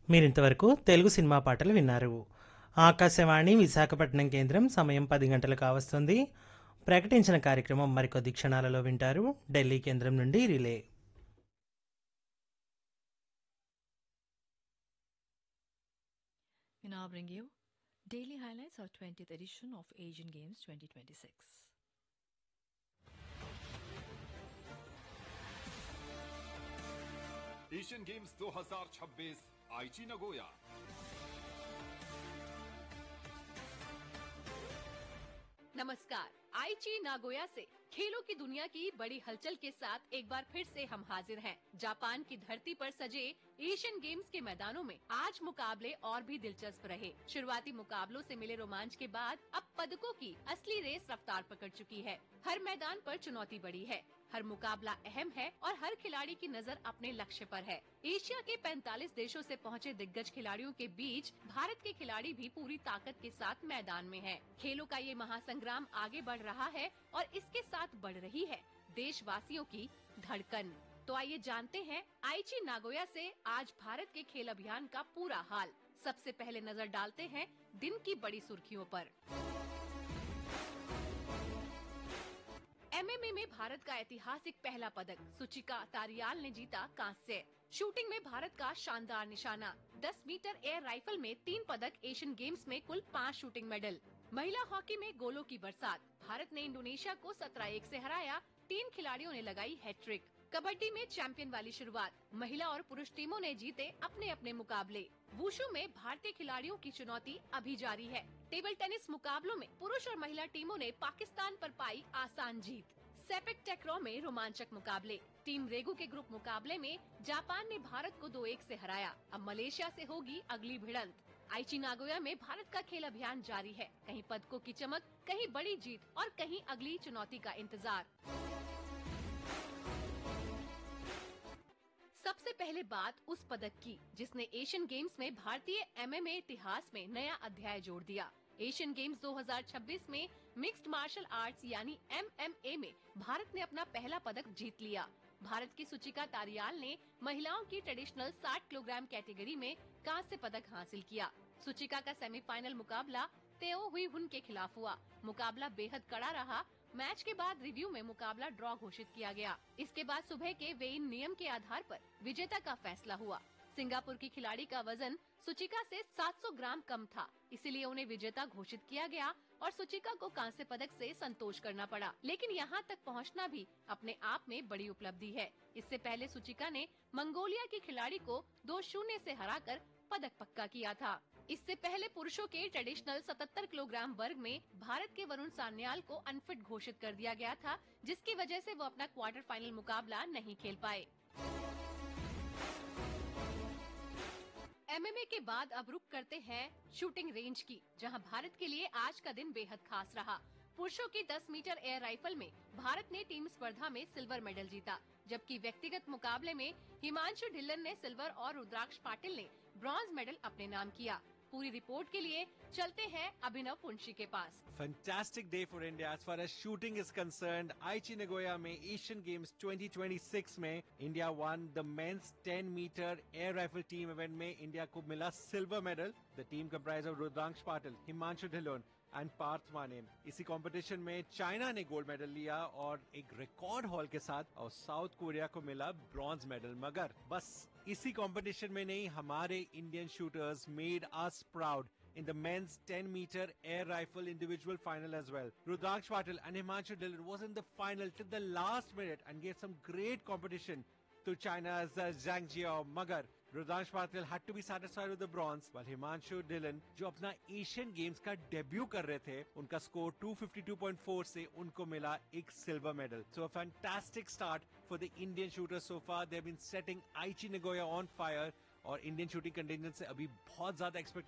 మీరింతవరకు తెలుగు సినిమా పాటలు విన్నారు. ఆకాశవాణి విశాఖపట్నం కేంద్రం సమయం 10 గంటలు కావస్తుంది. ప్రకటించిన కార్యక్రమం మరికొద్ది క్షణాలలో వింటారు. ఢిల్లీ కేంద్రం నుండి relay. We now bring you daily highlights of 20th edition of Asian Games 2026. Asian games 2026 आईची नगोया। नमस्कार। आईची नागोया से खेलों की दुनिया की बड़ी हलचल के साथ एक बार फिर से हम हाजिर हैं। जापान की धरती पर सजे एशियन गेम्स के मैदानों में आज मुकाबले और भी दिलचस्प रहे। शुरुआती मुकाबलों से मिले रोमांच के बाद अब पदकों की असली रेस रफ्तार पकड़ चुकी है। हर मैदान पर चुनौती बड़ी है, हर मुकाबला अहम है और हर खिलाड़ी की नजर अपने लक्ष्य पर है। एशिया के 45 देशों से पहुंचे दिग्गज खिलाड़ियों के बीच भारत के खिलाड़ी भी पूरी ताकत के साथ मैदान में हैं। खेलों का ये महासंग्राम आगे बढ़ रहा है और इसके साथ बढ़ रही है देशवासियों की धड़कन। तो आइए जानते हैं आईची नागोया से आज भारत के खेल अभियान का पूरा हाल। सबसे पहले नजर डालते हैं दिन की बड़ी सुर्खियों पर। एमएमए में भारत का ऐतिहासिक पहला पदक, सुचिका तारियाल ने जीता कांस्य। शूटिंग में भारत का शानदार निशाना, 10 मीटर एयर राइफल में 3 पदक, एशियन गेम्स में कुल 5 शूटिंग मेडल। महिला हॉकी में गोलों की बरसात, भारत ने इंडोनेशिया को 17-1 से हराया, 3 खिलाड़ियों ने लगाई हैट्रिक। कबड्डी में चैंपियन वाली शुरुआत, महिला और पुरुष टीमों ने जीते अपने अपने मुकाबले। वुशु में भारतीय खिलाड़ियों की चुनौती अभी जारी है। टेबल टेनिस मुकाबलों में पुरुष और महिला टीमों ने पाकिस्तान पर पाई आसान जीत। सेपेक टैक्रो में रोमांचक मुकाबले, टीम रेगू के ग्रुप मुकाबले में जापान ने भारत को 2-1 से हराया। अब मलेशिया से होगी अगली भिड़ंत। आईची नागोया में भारत का खेल अभियान जारी है, कहीं पदकों की चमक, कहीं बड़ी जीत और कहीं अगली चुनौती का इंतजार। सबसे पहले बात उस पदक की जिसने एशियन गेम्स में भारतीय एमएमए इतिहास में नया अध्याय जोड़ दिया। एशियन गेम्स 2026 में मिक्स्ड मार्शल आर्ट्स यानी एमएमए में भारत ने अपना पहला पदक जीत लिया। भारत की सुचिका तारियाल ने महिलाओं की ट्रेडिशनल 60 किलोग्राम कैटेगरी में कांस्य पदक हासिल किया। सुचिका का सेमीफाइनल मुकाबला तेओ हुई हुन के खिलाफ हुआ। मुकाबला बेहद कड़ा रहा। मैच के बाद रिव्यू में मुकाबला ड्रॉ घोषित किया गया। इसके बाद सुबह के वेइन नियम के आधार पर विजेता का फैसला हुआ। सिंगापुर की खिलाड़ी का वजन सुचिका से 700 ग्राम कम था, इसीलिए उन्हें विजेता घोषित किया गया और सुचिका को कांस्य पदक से संतोष करना पड़ा। लेकिन यहाँ तक पहुँचना भी अपने आप में बड़ी उपलब्धि है। इससे पहले सुचिका ने मंगोलिया की खिलाड़ी को 2-0 से हराकर पदक पक्का किया था। इससे पहले पुरुषों के ट्रेडिशनल 77 किलोग्राम वर्ग में भारत के वरुण सान्याल को अनफिट घोषित कर दिया गया था, जिसकी वजह से वो अपना क्वार्टर फाइनल मुकाबला नहीं खेल पाए। एमएमए के बाद अब रुक करते हैं शूटिंग रेंज की, जहां भारत के लिए आज का दिन बेहद खास रहा। पुरुषों की 10 मीटर एयर राइफल में भारत ने टीम स्पर्धा में सिल्वर मेडल जीता, जबकि व्यक्तिगत मुकाबले में हिमांशु ढिल्लन ने सिल्वर और रुद्राक्ष पाटिल ने ब्रॉन्ज मेडल अपने नाम किया। पूरी रिपोर्ट के लिए चलते हैं अभिनव पुंशी के पास। Fantastic day for India as far as shooting is concerned. Aichi Nagoya में Asian Games 2026 में India won the men's 10 meter air rifle team event में India को मिला silver medal. The team comprised of Rudraksh Patil, Himanshu Dhillon and Partha मानेन। इसी competition में China ने gold medal लिया और एक रिकॉर्ड हॉल के साथ, और साउथ कोरिया को मिला ब्रॉन्ज मेडल। मगर बस इसी कंपटीशन में नहीं, हमारे Indian shooters made us proud in the men's 10 meter air rifle individual final as well. Rudraksh Patil and Himanshu Dhillon was in the final till the last minute and gave some great competition to China's Zhang Jiao. Magar Rudraksh Patil had to be satisfied with the bronze, while Himanshu Dhillon, जो अपना Asian games का debut कर रहे थे, उनका score 252.4 से उनको मिला एक silver medal. So a fantastic start for the Indian shooters so far. They've been setting Aichi Nagoya on fire, और इंडियन शूटिंग कंटिजेंट से अभी बहुत ज्यादा एक्सपेक्टेशन